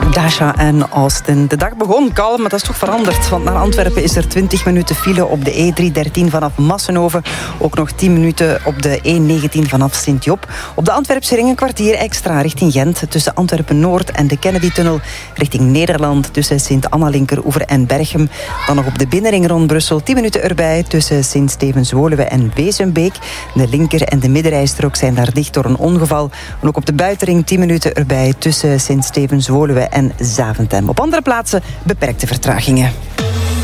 Dasha en Austin. De dag begon kalm, maar dat is toch veranderd. Want naar Antwerpen is er 20 minuten file op de E313 vanaf Massenhoven. Ook nog 10 minuten op de E19 vanaf Sint-Job. Op de Antwerpse ring een kwartier extra richting Gent. Tussen Antwerpen-Noord en de Kennedy-tunnel richting Nederland. Tussen Sint-Anna-Linkeroever en Berchem. Dan nog op de binnenring rond Brussel 10 minuten erbij. Tussen Sint-Stevens-Woluwe en Wezenbeek. De linker- en de middenrijstrook zijn daar dicht door een ongeval. En ook op de buitenring 10 minuten erbij tussen Sint-Stevens-Woluwe en Zaventem. Op andere plaatsen beperkte vertragingen.